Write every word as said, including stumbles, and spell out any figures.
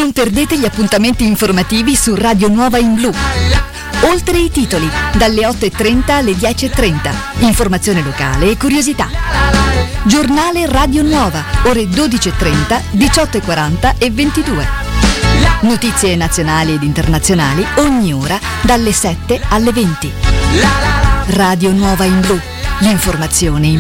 Non perdete gli appuntamenti informativi su Radio Nuova in Blu. Oltre i titoli, dalle otto e trenta alle dieci e trenta. Informazione locale e curiosità. Giornale Radio Nuova, ore dodici e trenta, diciotto e quaranta e ventidue. Notizie nazionali ed internazionali ogni ora dalle sette alle venti. Radio Nuova in Blu. L'informazione in